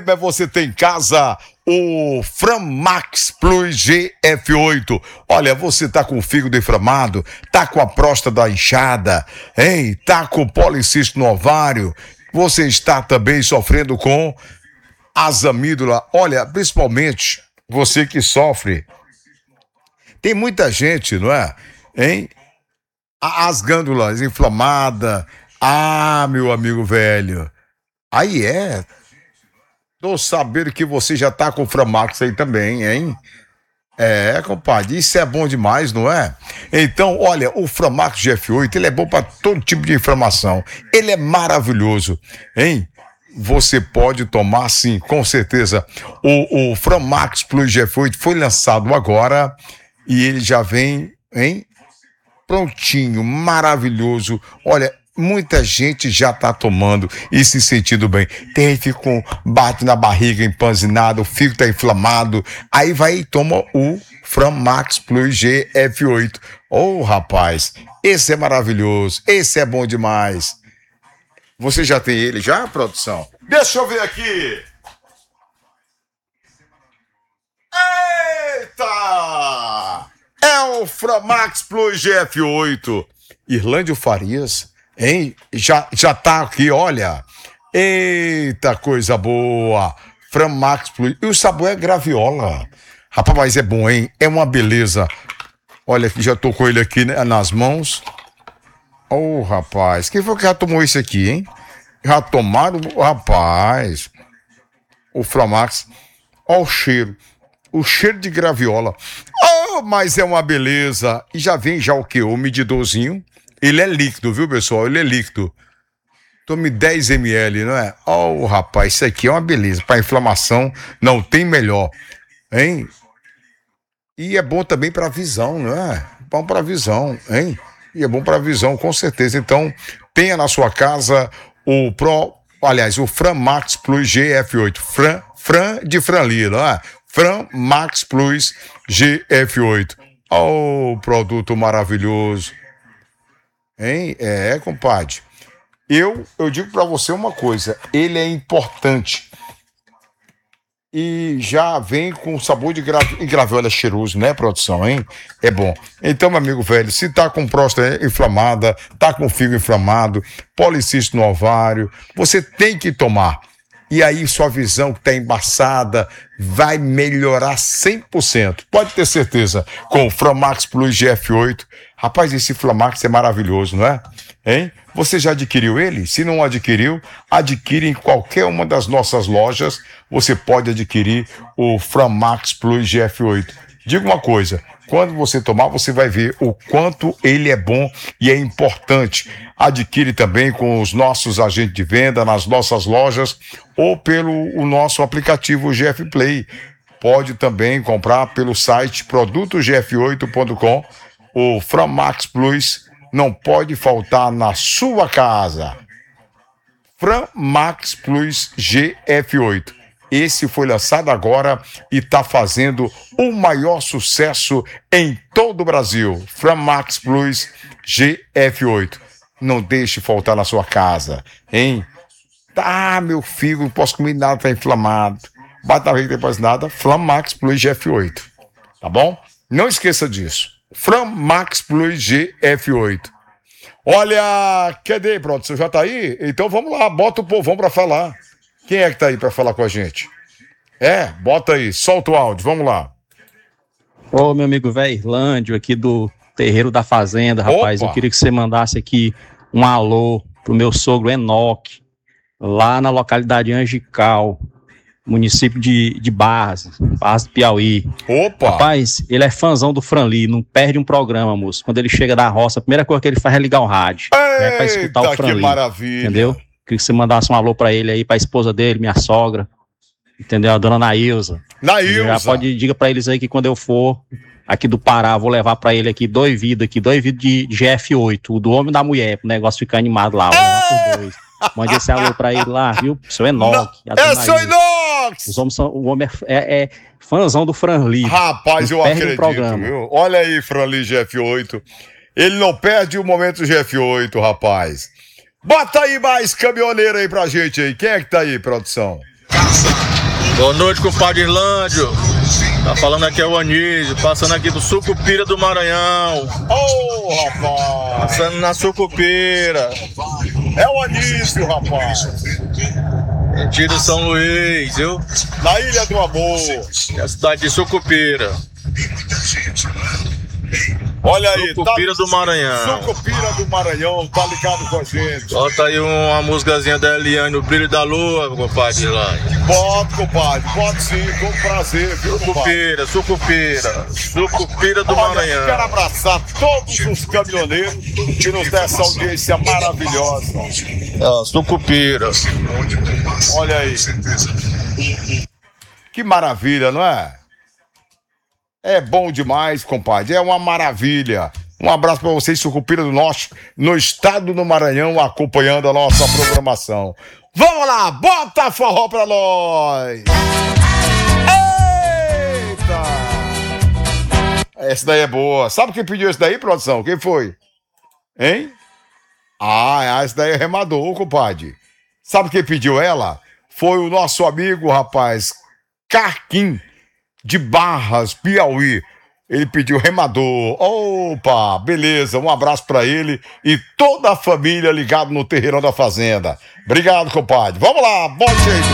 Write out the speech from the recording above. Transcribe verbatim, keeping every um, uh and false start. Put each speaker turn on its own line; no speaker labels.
Você tem em casa o Framax Plus G F oito. Olha, você tá com o fígado inflamado, tá com a próstata inchada, hein? Tá com policisto no ovário, você está também sofrendo com as amígdalas. Olha, principalmente você que sofre. Tem muita gente, não é? Hein? As glândulas inflamadas. Ah, meu amigo velho. Aí é. Tô sabendo que você já tá com o Framax aí também, hein? É, compadre, isso é bom demais, não é? Então, olha, o Framax G F oito, ele é bom para todo tipo de inflamação. Ele é maravilhoso, hein? Você pode tomar, sim, com certeza. O, o Framax Plus G F oito foi lançado agora e ele já vem, hein? Prontinho, maravilhoso. Olha, muita gente já tá tomando e se sentindo bem. Tem gente com bate na barriga, empanzinado, o fígado tá inflamado. Aí vai e toma o Framax Plus G F oito. Ô, oh, rapaz, esse é maravilhoso. Esse é bom demais. Você já tem ele já, produção? Deixa eu ver aqui. Eita! É o Framax Plus G F oito. Irlândio Farias, hein? Já, já tá aqui, olha. Eita, coisa boa. Framax Plus. E o sabor é graviola. Rapaz, mas é bom, hein? É uma beleza. Olha aqui, já tô com ele aqui, né, nas mãos. Ô, oh, rapaz. Quem foi que já tomou isso aqui, hein? Já tomaram? Rapaz. O Framax. Olha o cheiro. O cheiro de graviola. Oh, mas é uma beleza. E já vem já o quê? O medidorzinho. Ele é líquido, viu, pessoal? Ele é líquido. Tome dez mililitros, não é? Oh, rapaz, isso aqui é uma beleza. Para inflamação, não tem melhor. Hein? E é bom também para visão, não é? Bom para visão, hein? E é bom para visão, com certeza. Então, tenha na sua casa o Pro... Aliás, o Framax Plus G F oito. Fran, Fran de Franli, não é? Framax Plus G F oito. Oh, produto maravilhoso. Hein? É, compadre. Eu, eu digo pra você uma coisa. Ele é importante. E já vem com sabor de gra- graviola cheiroso, né, produção, hein? É bom. Então, meu amigo velho, se tá com próstata inflamada, tá com fígado inflamado, policisto no ovário, você tem que tomar. E aí sua visão que está embaçada vai melhorar cem por cento. Pode ter certeza. Com o Framax Plus G F oito. Rapaz, esse Framax é maravilhoso, não é? Hein? Você já adquiriu ele? Se não adquiriu, adquire em qualquer uma das nossas lojas. Você pode adquirir o Framax Plus G F oito. Diga uma coisa. Quando você tomar, você vai ver o quanto ele é bom e é importante. Adquire também com os nossos agentes de venda, nas nossas lojas ou pelo o nosso aplicativo G F Play. Pode também comprar pelo site produto g f oito ponto com. O Framax Plus não pode faltar na sua casa. Framax Plus G F oito. Esse foi lançado agora e está fazendo o maior sucesso em todo o Brasil. Framax Plus G F oito. Não deixe faltar na sua casa, hein? Tá, meu filho, não posso comer nada, tá inflamado. Bate na rede depois nada, Framax Plus G F oito. Tá bom? Não esqueça disso. Framax Plus G F oito. Olha, cadê, produção? Já tá aí? Então vamos lá, bota o povão pra falar. Quem é que tá aí pra falar com a gente? É, bota aí, solta o áudio, vamos lá.
Ô, meu amigo velho Irlândio, aqui do Terreiro da Fazenda, rapaz. Opa. Eu queria que você mandasse aqui um alô pro meu sogro Enoque, lá na localidade Angical, município de, de Barras, Barras do Piauí.
Opa!
Rapaz, ele é fãzão do Franli, não perde um programa, moço. Quando ele chega da roça, a primeira coisa que ele faz é ligar o rádio.
Eita,
é pra escutar o Franli.
Que maravilha!
Entendeu? Queria que você mandasse um alô pra ele aí, pra esposa dele, minha sogra. Entendeu? A dona Nailza.
Nailza!
Já pode, diga pra eles aí que quando eu for aqui do Pará, vou levar pra ele aqui dois vidros aqui, dois vidros de G F oito, o do homem e da mulher, pro negócio ficar animado lá. Vou levar por dois. Mande esse alô pra ele lá, viu? Seu Enoque.
É, seu Enoque!
Os homens são, o homem é, é, é fãzão do Franli.
Rapaz, eu acredito, viu? Olha aí, Franli G F oito. Ele não perde o momento G F oito, rapaz. Bota aí mais caminhoneiro aí pra gente aí. Quem é que tá aí, produção?
Boa noite, compadre Irlândio. Tá falando aqui é o Anísio, passando aqui do Sucupira do Maranhão.
Ô, oh, rapaz!
Passando na Sucupira.
É o Anísio, rapaz.
Sentido São Luís, viu?
Na Ilha do Amor.
É a cidade de Sucupira.
Olha aí,
Sucupira
tá...
do Maranhão.
Sucupira do Maranhão, tá ligado com a gente.
Bota aí uma musicazinha da Eliane, O Brilho da Lua, compadre Irlândio.
Pode, compadre, pode sim, com prazer, viu,
Sucupira, Sucupira, Sucupira do
Olha,
Maranhão.
Quero abraçar todos os caminhoneiros que nos dão essa audiência maravilhosa.
Ah, Sucupira.
Olha aí. Que maravilha, não é? É bom demais, compadre. É uma maravilha. Um abraço para vocês, Sucupira do Norte, no estado do Maranhão, acompanhando a nossa programação. Vamos lá, bota forró pra nós! Eita! Essa daí é boa. Sabe quem pediu esse daí, produção? Quem foi? Hein? Ah, essa daí é remador, compadre. Sabe quem pediu ela? Foi o nosso amigo, rapaz, Carquim, de Barras, Piauí. Ele pediu remador. Opa, beleza. Um abraço pra ele e toda a família ligado no Terreirão da Fazenda. Obrigado, compadre. Vamos lá, bote aí.